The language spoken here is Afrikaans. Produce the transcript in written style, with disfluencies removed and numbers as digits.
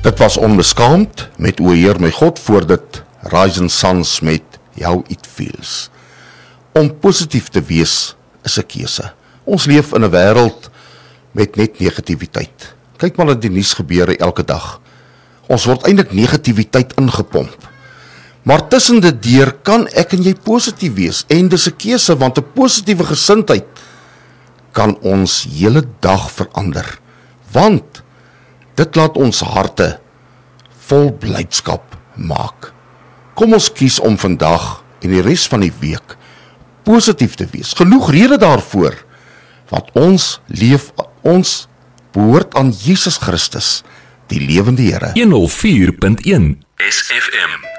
Dit was Onbeskaamd met O Heer my God, voor dit Rising Suns met How It Feels. Om positief te wees is 'n keuse. Ons leef in 'n wêreld met net negativiteit. Kyk maar wat die nuus gebeure elke dag. Ons word eintlik negativiteit ingepomp. Maar tussen dit deur kan ek en jy positief wees, en dis 'n keuse, want 'n positiewe gesindheid kan ons hele dag verander. Want dit laat ons harte vol blydskap maak. Kom ons kies om vandag en die res van die week positief te wees. Genoeg rede daarvoor, want ons behoort aan Jesus Christus, die lewende Here. 104.1 SFM